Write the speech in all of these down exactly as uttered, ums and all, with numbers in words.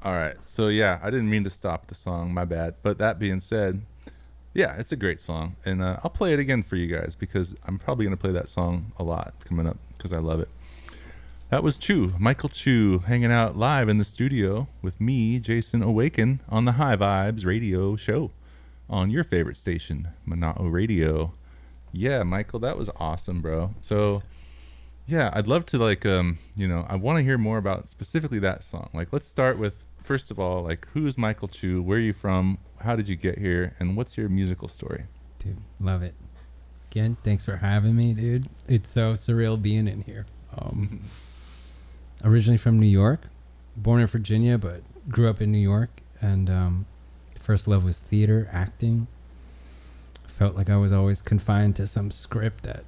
All right. So yeah, I didn't mean to stop the song. My bad. But that being said, yeah, it's a great song, and uh, I'll play it again for you guys because I'm probably gonna play that song a lot coming up because I love it. That was Chu, Michael Chu, hanging out live in the studio with me, Jason Awaken, on the High Vibes Radio Show on your favorite station, Mana'o Radio. Yeah, Michael, that was awesome, bro. So, yeah, I'd love to like, um, you know, I want to hear more about specifically that song. Like, let's start with first of all, like, who's Michael Chu? Where are you from? How did you get here? And what's your musical story? Dude, love it. Again, thanks for having me, dude. It's so surreal being in here. Um, originally from New York, born in Virginia, but grew up in New York. And um, first love was theater, acting. Felt like I was always confined to some script that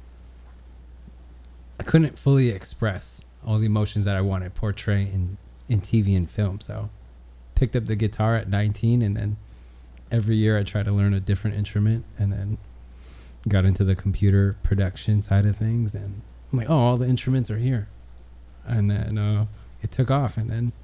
I couldn't fully express all the emotions that I wanted to portray in, in T V and film. So picked up the guitar at nineteen, and then every year I tried to learn a different instrument, and then got into the computer production side of things. And I'm like, oh, all the instruments are here. And then uh, it took off. And then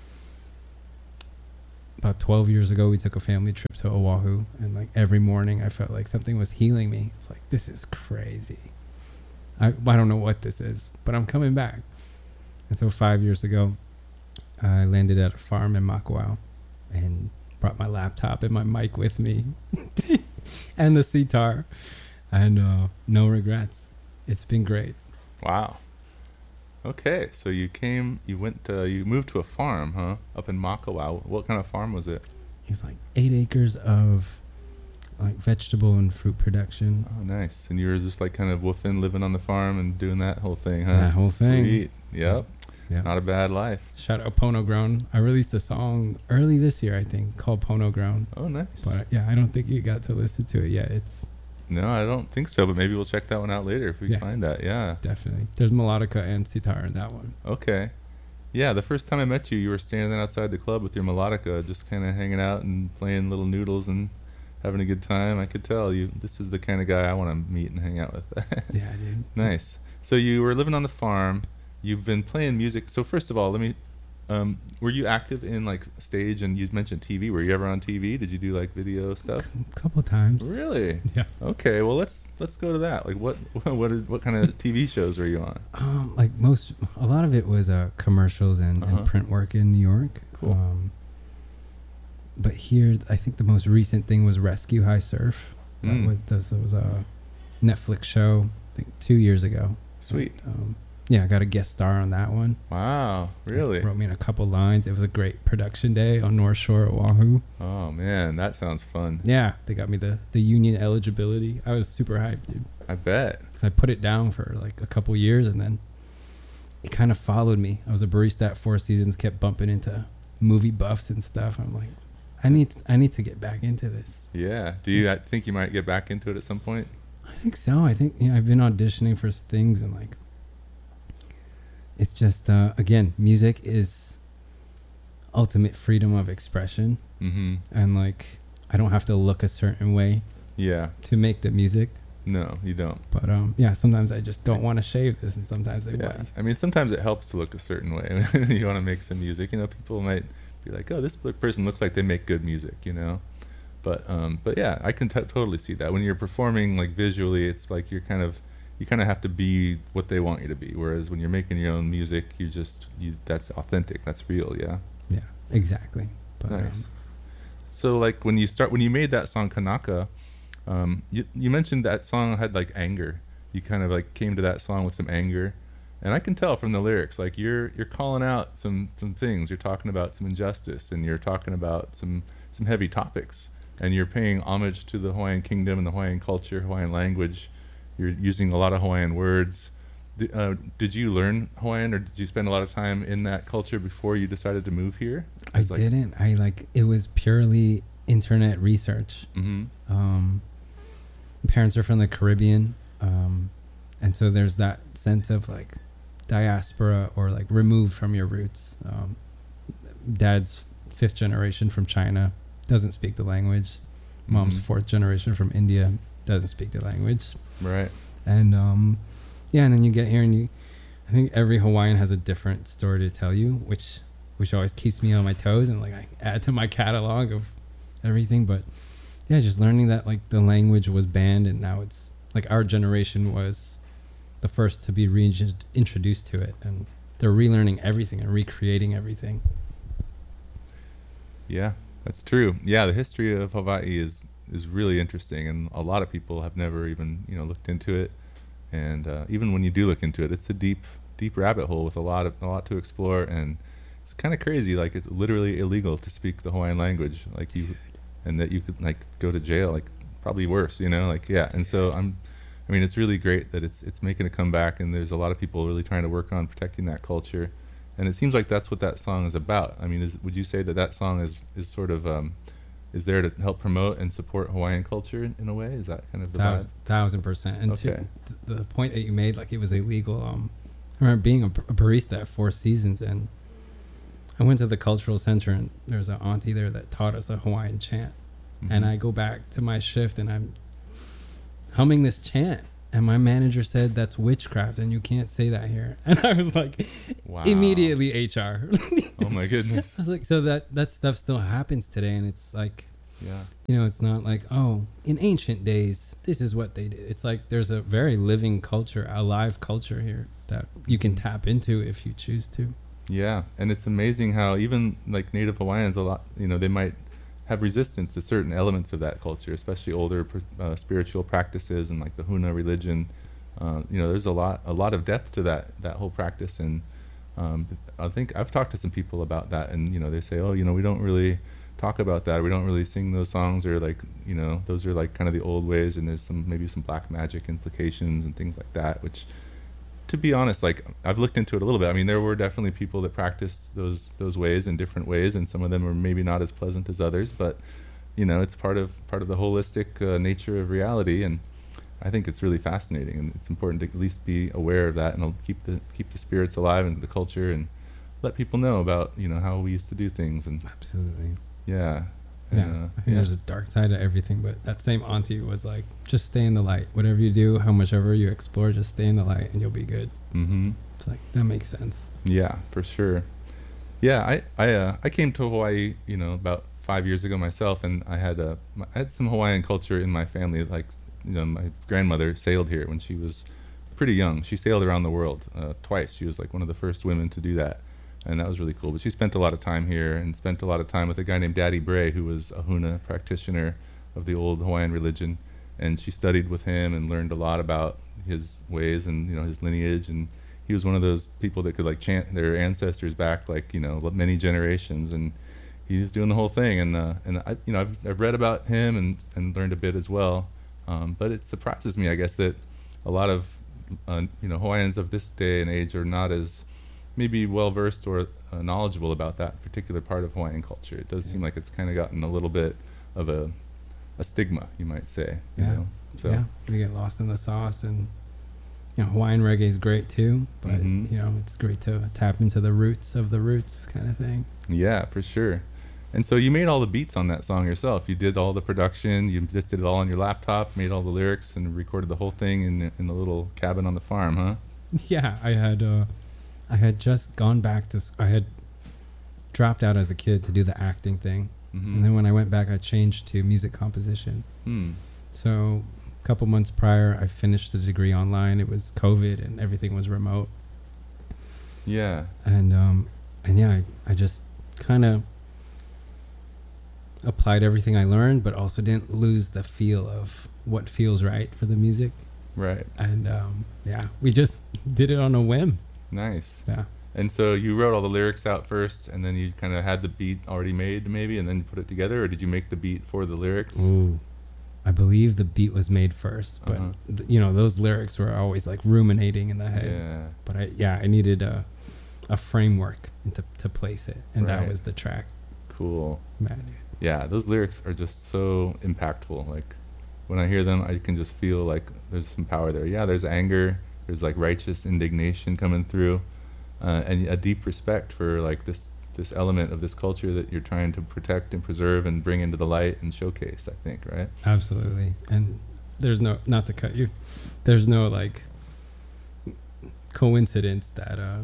about twelve years ago, we took a family trip to Oahu, and like every morning I felt like something was healing me. It's like, this is crazy. I, I don't know what this is, but I'm coming back. And so five years ago, I landed at a farm in Makawao and brought my laptop and my mic with me and the sitar, and uh, no regrets. It's been great. Wow. Okay, so you came, you went, to, you moved to a farm, huh? Up in Makawao. What kind of farm was it? It was like eight acres of like vegetable and fruit production. Oh, nice. And you were just like kind of woofing, living on the farm and doing that whole thing, huh? That whole thing. Sweet. Yep. Yeah. Not a bad life. Shout out Pono Ground. I released a song early this year, I think, called Pono Ground. Oh, nice. But yeah, I don't think you got to listen to it yet. It's No, I don't think so, but maybe we'll check that one out later if we Yeah. find that. Yeah. definitely. There's melodica and sitar in that one. Okay. Yeah, the first time I met you, you were standing outside the club with your melodica, just kind of hanging out and playing little noodles and having a good time. I could tell you this is the kind of guy I want to meet and hang out with. Yeah, dude. Nice. So you were living on the farm. You've been playing music. So first of all, let me. Um, were you active in like stage? And you mentioned T V. Were you ever on T V? Did you do like video stuff? A couple times. Really? Yeah. Okay. Well, let's let's go to that. Like, what what is, what kind of T V shows were you on? Um, like most, a lot of it was uh, commercials and, Uh-huh. and print work in New York. Cool. Um, but here, I think the most recent thing was Rescue High Surf. That Mm. was this was a Netflix show, I think two years ago. Sweet. Um, yeah, I got a guest star on that one. Wow. Really? Wrote me in a couple lines. It was a great production day on North Shore, Oahu. Oh man, that sounds fun. Yeah, they got me the, the union eligibility. I was super hyped, dude. I bet. 'Cause I put it down for like a couple years, and then it kind of followed me. I was a barista at Four Seasons, kept bumping into movie buffs and stuff. I'm like, I need to, I need to get back into this. Yeah. Do you I think you might get back into it at some point? I think so. I think you know, I've been auditioning for things, and like, it's just uh, again, music is ultimate freedom of expression, Mm-hmm. and like I don't have to look a certain way Yeah. to make the music. No, you don't. But um, yeah, sometimes I just don't want to shave this, and sometimes they Yeah. want. I mean, sometimes it helps to look a certain way. You want to make some music. You know, people might be like, "Oh, this person looks like they make good music," you know. But um, but yeah, I can t- totally see that when you're performing like visually, it's like you're kind of you kind of have to be what they want you to be. Whereas when you're making your own music, you just you that's authentic, that's real. Yeah. Yeah, exactly. But, Nice. um, So like when you start when you made that song Kanaka, um, you you mentioned that song had like anger. You kind of like came to that song with some anger, and I can tell from the lyrics like you're you're calling out some some things. You're talking about some injustice, and you're talking about some some heavy topics, and you're paying homage to the Hawaiian kingdom and the Hawaiian culture, Hawaiian language. You're using a lot of Hawaiian words. Did, uh, did you learn Hawaiian, or did you spend a lot of time in that culture before you decided to move here? I It's like- didn't. I like it was purely internet research. Mm-hmm. Um, parents are from the Caribbean, um, and so there's that sense of like diaspora or like removed from your roots. Um, dad's fifth generation from China, doesn't speak the language. Mom's Mhm. fourth generation from India, doesn't speak the language. Right. And um, yeah, and then you get here and you, I think every Hawaiian has a different story to tell you, which which always keeps me on my toes, and like I add to my catalog of everything. But yeah, just learning that like the language was banned, and now it's like our generation was the first to be reintroduced to it, and they're relearning everything and recreating everything. Yeah, that's true. Yeah, the history of Hawaii is is really interesting, and a lot of people have never even you know looked into it. And uh, even when you do look into it, it's a deep, deep rabbit hole with a lot of a lot to explore, and it's kind of crazy. Like it's literally illegal to speak the Hawaiian language, like you, and that you could like go to jail, like probably worse, you know, like yeah. And so I'm, I mean, it's really great that it's it's making a comeback, and there's a lot of people really trying to work on protecting that culture, and it seems like that's what that song is about. I mean, is would you say that that song is is sort of um, is there to help promote and support Hawaiian culture in, in a way? Is that kind of the thousand, vibe? Thousand percent. And Okay. to th- the point that you made, like it was illegal. Um, I remember being a, b- a barista at Four Seasons, and I went to the cultural center, and there was an auntie there that taught us a Hawaiian chant. Mhm. And I go back to my shift, and I'm humming this chant, and my manager said that's witchcraft, and you can't say that here. And I was like, Wow. immediately H R. Oh my goodness. I was like, so that that stuff still happens today, and it's like, Yeah. you know, it's not like, oh, in ancient days, this is what they did. It's like there's a very living culture, a live culture here that you can tap into if you choose to. Yeah, and it's amazing how even like Native Hawaiians, a lot, you know, they might have resistance to certain elements of that culture, especially older pr- uh, spiritual practices and like the Huna religion. Uh, you know, there's a lot, a lot of depth to that that whole practice, and um, I think I've talked to some people about that, and you know, they say, oh, you know, we don't really talk about that. We don't really sing those songs, or like, you know, those are like kind of the old ways, and there's some maybe some black magic implications and things like that, which, to be honest, like I've looked into it a little bit. I mean, there were definitely people that practiced those those ways in different ways, and some of them are maybe not as pleasant as others. But you know, it's part of part of the holistic uh, nature of reality, and I think it's really fascinating. And it's important to at least be aware of that, and keep the keep the spirits alive and the culture, and let people know about you know how we used to do things. And Absolutely. yeah, Yeah, and, uh, I think yeah. there's a dark side to everything, but that same auntie was like, just stay in the light. Whatever you do, how much ever you explore, just stay in the light and you'll be good. Mm-hmm. It's like, that makes sense. Yeah, for sure. Yeah, I I uh, I came to Hawaii, you know, about five years ago myself, and I had a I had some Hawaiian culture in my family. Like, you know, my grandmother sailed here when she was pretty young. She sailed around the world uh, twice. She was like one of the first women to do that, and that was really cool. But she spent a lot of time here, and spent a lot of time with a guy named Daddy Bray, who was a Huna practitioner of the old Hawaiian religion, and she studied with him and learned a lot about his ways and you know his lineage. And he was one of those people that could like chant their ancestors back like you know many generations, and he was doing the whole thing. And uh, and I you know I've, I've read about him and and learned a bit as well. Um, but it surprises me, I guess, that a lot of uh, you know Hawaiians of this day and age are not as maybe well versed or uh, knowledgeable about that particular part of Hawaiian culture. It does Yeah. seem like it's kind of gotten a little bit of a a stigma, you might say. You Yeah. know? So Yeah, we get lost in the sauce, and you know, Hawaiian reggae is great too, but Mhm. you know, it's great to tap into the roots of the roots kind of thing. yeah, for sure. And so you made all the beats on that song yourself. You did all the production. You just did it all on your laptop, made all the lyrics, and recorded the whole thing in in the little cabin on the farm, huh? Yeah, I had uh, I had just gone back to s- I had dropped out as a kid to do the acting thing, Mm-hmm. and then when I went back, I changed to music composition. Hmm. So a couple months prior, I finished the degree online. It was COVID and everything was remote, Yeah. and um, and yeah, I, I just kind of applied everything I learned, but also didn't lose the feel of what feels right for the music. Right. And um, yeah, we just did it on a whim. Nice. Yeah. And so you wrote all the lyrics out first, and then you kind of had the beat already made, maybe, and then you put it together, or did you make the beat for the lyrics? Ooh, I believe the beat was made first, but Uh-huh. th- you know, those lyrics were always like ruminating in the head. Yeah. But I, yeah, I needed a, a framework and to to place it, and that Right. was the track. Cool. Man, Yeah, those lyrics are just so impactful. Like when I hear them, I can just feel like there's some power there. Yeah, there's anger, there's like righteous indignation coming through, uh, and a deep respect for like this this element of this culture that you're trying to protect and preserve and bring into the light and showcase, I think, right? absolutely. And there's no, not to cut you, there's no like coincidence that uh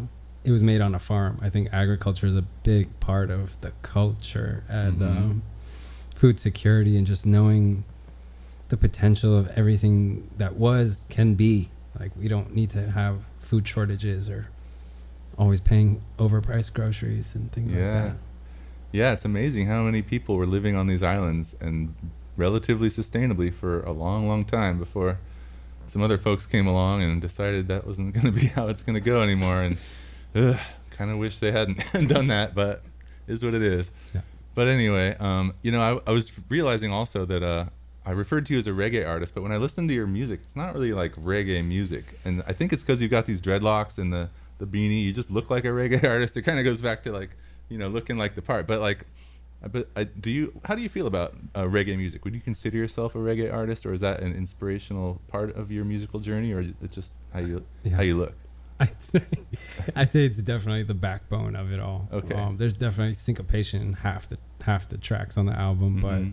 it was made on a farm. I think agriculture is a big part of the culture and Mhm. um, food security, and just knowing the potential of everything that was can be. Like, we don't need to have food shortages or always paying overpriced groceries and things Yeah. like that. Yeah, it's amazing how many people were living on these islands and relatively sustainably for a long, long time before some other folks came along and decided that wasn't going to be how it's going to go anymore. And ugh, kind of wish they hadn't done that, but is what it is. Yeah. But anyway, um, you know, I, I was realizing also that uh, I referred to you as a reggae artist, but when I listen to your music, it's not really like reggae music. And I think it's because you've got these dreadlocks and the, the beanie. You just look like a reggae artist. It kind of goes back to like, you know, looking like the part. But like, I- but I, do you? How do you feel about uh, reggae music? Would you consider yourself a reggae artist, or is that an inspirational part of your musical journey, or it's just how you Yeah. how you look? I'd say, I'd say it's definitely the backbone of it all. Okay. Um, there's definitely syncopation in half the half the tracks on the album, Mhm. but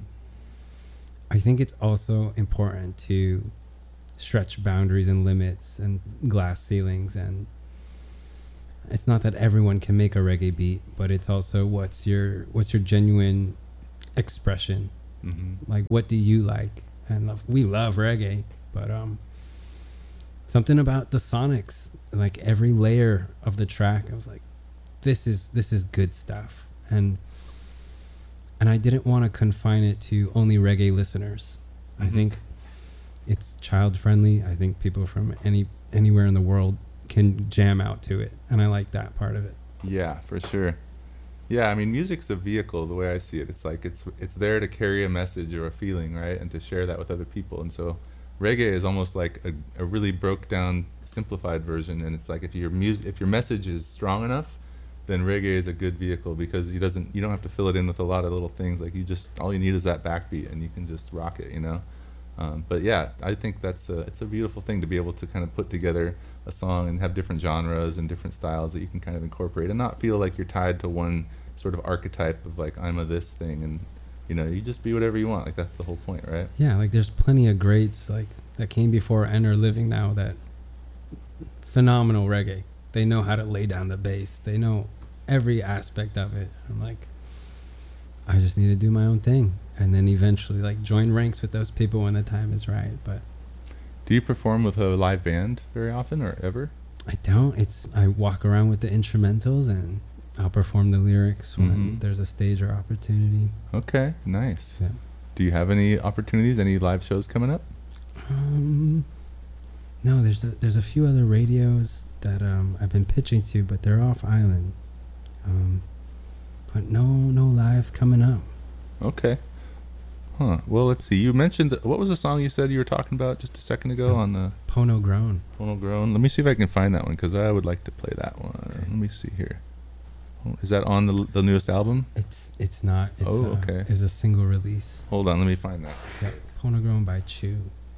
I think it's also important to stretch boundaries and limits and glass ceilings. And it's not that everyone can make a reggae beat, but it's also what's your what's your genuine expression. Mhm. Like, what do you like? And love, we love reggae, but um, something about the sonics, like every layer of the track, I was like, this is this is good stuff. And and I didn't want to confine it to only reggae listeners. I Mhm. think it's child friendly. I think people from any anywhere in the world can jam out to it, and I like that part of it. Yeah, for sure. Yeah, I mean, music's a vehicle. The way I see it, it's like it's it's there to carry a message or a feeling, right, and to share that with other people. And so, reggae is almost like a, a really broke down, simplified version. And it's like if your music, if your message is strong enough, then reggae is a good vehicle because you doesn't you don't have to fill it in with a lot of little things. Like you just all you need is that backbeat, and you can just rock it, you know. Um, but yeah, I think that's a, it's a beautiful thing to be able to kind of put together a song and have different genres and different styles that you can kind of incorporate and not feel like you're tied to one sort of archetype of like I'm a this thing, and you know, you just be whatever you want. Like that's the whole point, right? Yeah, like there's plenty of greats like that came before and are living now that phenomenal reggae. They know how to lay down the bass. They know every aspect of it. I'm like, I just need to do my own thing, and then eventually like join ranks with those people when the time is right. But Do you perform with a live band very often or ever? I don't. It's I walk around with the instrumentals and I'll perform the lyrics when Mhm. there's a stage or opportunity. Okay, nice. Yeah. Do you have any opportunities, any live shows coming up? Um, no, there's a, there's a few other radios that um, I've been pitching to, but they're off island. Um, but no, no live coming up. Okay. Huh. Well, let's see. You mentioned, what was the song you said you were talking about just a second ago on the Pono Grown. Tonal Grown? Let me see if I can find that one because I would like to play that one. Okay. Let me see here. Oh, is that on the the newest album? It's it's not. It's, Oh, uh, okay. It's a single release. Hold on, let me find that. Yeah, Pono Grown by Chew.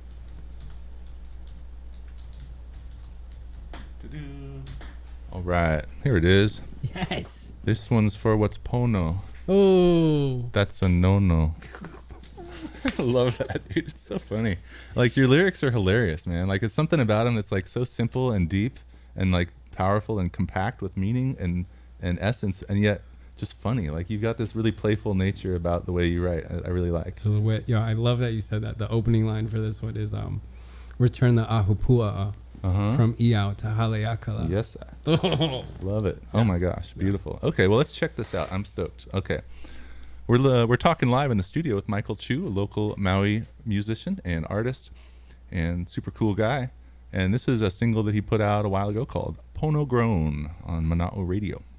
All right, here it is. Yes. This one's for What's Pono. Oh. That's a no-no. I love that, dude. It's so funny. Like, your lyrics are hilarious, man. Like, it's something about them that's like so simple and deep and like powerful and compact with meaning and and essence, and yet just funny. Like, you've got this really playful nature about the way you write. I, I really like. A little bit. Yeah, I love that you said that. The opening line for this one is um, "Return the Ahupua Uh-huh. from Iao to Haleakala." Yes, I Oh. love it. Yeah. Oh my gosh, beautiful. Okay, well, let's check this out. I'm stoked. Okay. We're, uh, we're talking live in the studio with Michael Chu, a local Maui musician and artist and super cool guy. And this is a single that he put out a while ago called Pono Grown on Mana'o Radio.